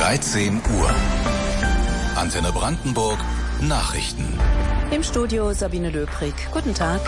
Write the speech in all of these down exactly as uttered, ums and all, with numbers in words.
dreizehn Uhr. Antenne Brandenburg Nachrichten. Im Studio Sabine Löbrig. Guten Tag.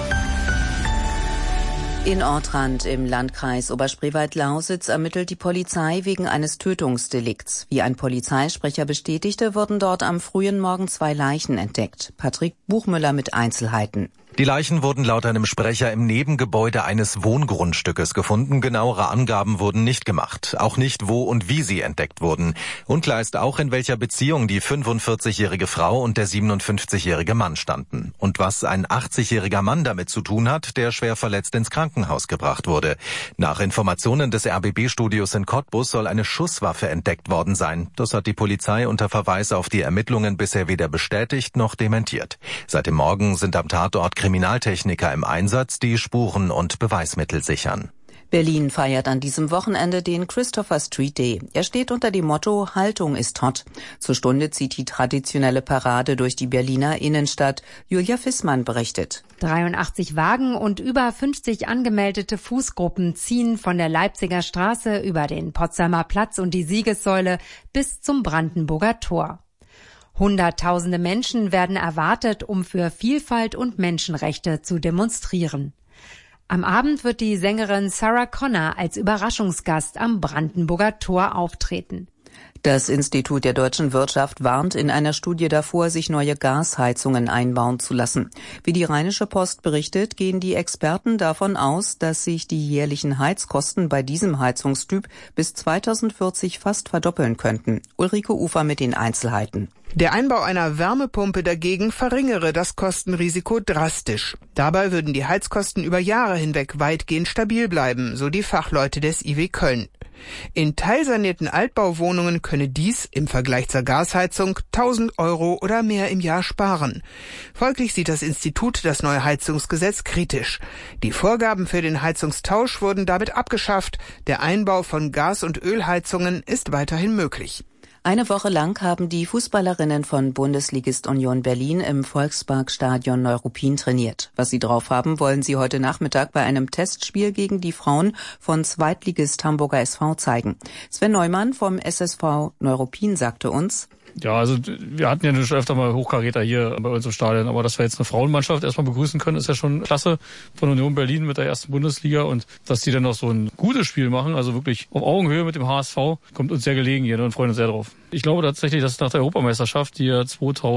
In Ortrand im Landkreis Oberspreewald-Lausitz ermittelt die Polizei wegen eines Tötungsdelikts. Wie ein Polizeisprecher bestätigte, wurden dort am frühen Morgen zwei Leichen entdeckt. Patrick Buchmüller mit Einzelheiten. Die Leichen wurden laut einem Sprecher im Nebengebäude eines Wohngrundstückes gefunden. Genauere Angaben wurden nicht gemacht. Auch nicht, wo und wie sie entdeckt wurden. Unklar ist auch, in welcher Beziehung die fünfundvierzigjährige Frau und der siebenundfünfzigjährige Mann standen. Und was ein achtzigjähriger Mann damit zu tun hat, der schwer verletzt ins Krankenhaus gebracht wurde. Nach Informationen des R B B-Studios in Cottbus soll eine Schusswaffe entdeckt worden sein. Das hat die Polizei unter Verweis auf die Ermittlungen bisher weder bestätigt noch dementiert. Seit dem Morgen sind am Tatort Kriminaltechniker im Einsatz, die Spuren und Beweismittel sichern. Berlin feiert an diesem Wochenende den Christopher Street Day. Er steht unter dem Motto Haltung ist hot. Zur Stunde zieht die traditionelle Parade durch die Berliner Innenstadt. Julia Fissmann berichtet. dreiundachtzig Wagen und über fünfzig angemeldete Fußgruppen ziehen von der Leipziger Straße über den Potsdamer Platz und die Siegessäule bis zum Brandenburger Tor. Hunderttausende Menschen werden erwartet, um für Vielfalt und Menschenrechte zu demonstrieren. Am Abend wird die Sängerin Sarah Connor als Überraschungsgast am Brandenburger Tor auftreten. Das Institut der deutschen Wirtschaft warnt in einer Studie davor, sich neue Gasheizungen einbauen zu lassen. Wie die Rheinische Post berichtet, gehen die Experten davon aus, dass sich die jährlichen Heizkosten bei diesem Heizungstyp bis zweitausendvierzig fast verdoppeln könnten. Ulrike Ufer mit den Einzelheiten. Der Einbau einer Wärmepumpe dagegen verringere das Kostenrisiko drastisch. Dabei würden die Heizkosten über Jahre hinweg weitgehend stabil bleiben, so die Fachleute des I W Köln. In teilsanierten Altbauwohnungen könne dies im Vergleich zur Gasheizung tausend Euro oder mehr im Jahr sparen. Folglich sieht das Institut das neue Heizungsgesetz kritisch. Die Vorgaben für den Heizungstausch wurden damit abgeschafft. Der Einbau von Gas- und Ölheizungen ist weiterhin möglich. Eine Woche lang haben die Fußballerinnen von Bundesligist Union Berlin im Volksparkstadion Neuruppin trainiert. Was sie drauf haben, wollen sie heute Nachmittag bei einem Testspiel gegen die Frauen von Zweitligist Hamburger S V zeigen. Sven Neumann vom S S V Neuruppin sagte uns: Ja, also wir hatten ja schon öfter mal Hochkaräter hier bei uns im Stadion, aber dass wir jetzt eine Frauenmannschaft erstmal begrüßen können, ist ja schon klasse von Union Berlin mit der ersten Bundesliga, und dass die dann noch so ein gutes Spiel machen, also wirklich auf Augenhöhe mit dem H S V, kommt uns sehr gelegen hier und freuen uns sehr drauf. Ich glaube tatsächlich, dass nach der Europameisterschaft, die ja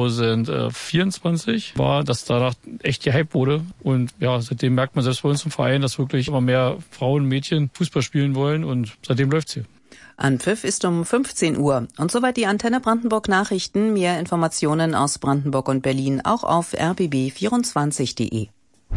zweitausendvierundzwanzig war, dass danach echt gehypt wurde, und ja, seitdem merkt man selbst bei uns im Verein, dass wirklich immer mehr Frauen und Mädchen Fußball spielen wollen, und seitdem läuft's hier. Anpfiff ist um fünfzehn Uhr. Und soweit die Antenne Brandenburg Nachrichten. Mehr Informationen aus Brandenburg und Berlin auch auf r b b vierundzwanzig punkt de.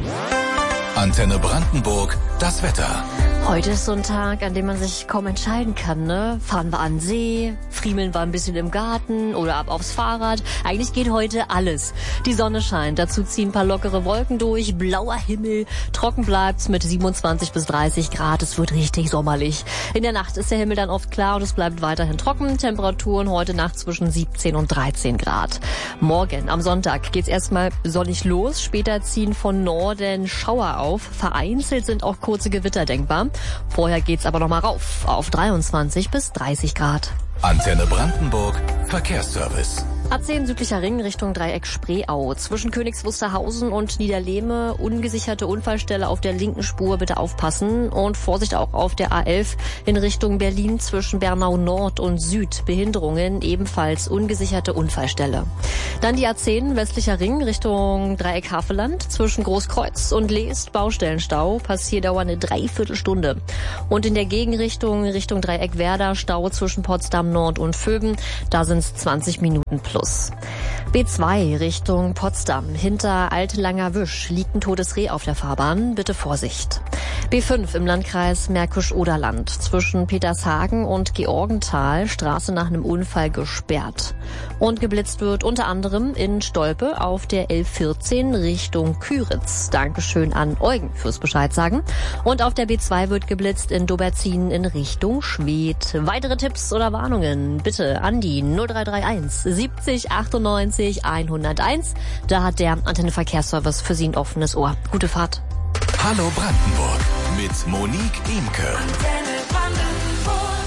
Antenne Brandenburg, das Wetter. Heute ist so ein Tag, an dem man sich kaum entscheiden kann, ne? Fahren wir an den See, friemeln wir ein bisschen im Garten oder ab aufs Fahrrad. Eigentlich geht heute alles. Die Sonne scheint, dazu ziehen ein paar lockere Wolken durch, blauer Himmel, trocken bleibt's mit siebenundzwanzig bis dreißig Grad. Es wird richtig sommerlich. In der Nacht ist der Himmel dann oft klar und es bleibt weiterhin trocken. Temperaturen heute Nacht zwischen siebzehn und dreizehn Grad. Morgen, am Sonntag, geht's erstmal sonnig los. Später ziehen von Norden Schauer auf. Vereinzelt sind auch kurze Gewitter denkbar. Vorher geht's aber noch mal rauf auf dreiundzwanzig bis dreißig Grad. Antenne Brandenburg Verkehrsservice. A zehn südlicher Ring Richtung Dreieck Spreeau. Zwischen Königs Wusterhausen und Niederlehme ungesicherte Unfallstelle auf der linken Spur, bitte aufpassen. Und Vorsicht auch auf der A elf in Richtung Berlin zwischen Bernau Nord und Süd. Behinderungen, ebenfalls ungesicherte Unfallstelle. Dann die A zehn westlicher Ring Richtung Dreieck Havelland. Zwischen Großkreuz und Leest Baustellenstau. Passierdauer eine Dreiviertelstunde. Und in der Gegenrichtung Richtung Dreieck Werder Stau zwischen Potsdam Nord und Vöben. Da sind es zwanzig Minuten plus. B zwei Richtung Potsdam. Hinter Altlanger Wisch liegt ein totes Reh auf der Fahrbahn. Bitte Vorsicht. B fünf im Landkreis Märkisch-Oderland. Zwischen Petershagen und Georgenthal. Straße nach einem Unfall gesperrt. Und geblitzt wird unter anderem in Stolpe auf der L vierzehn Richtung Küritz. Dankeschön an Eugen fürs Bescheid sagen. Und auf der B zwei wird geblitzt in Doberzin in Richtung Schwedt. Weitere Tipps oder Warnungen bitte an die null drei drei eins siebzig achtundneunzig hunderteins. Da hat der Antenne Verkehrsservice für Sie ein offenes Ohr. Gute Fahrt. Hallo Brandenburg mit Monique Imke.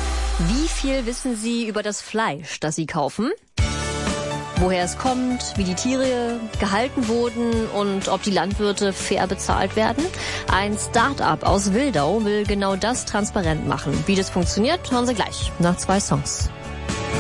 Wie viel wissen Sie über das Fleisch, das Sie kaufen? Woher es kommt, wie die Tiere gehalten wurden und ob die Landwirte fair bezahlt werden? Ein Start-up aus Wildau will genau das transparent machen. Wie das funktioniert, hören Sie gleich nach zwei Songs.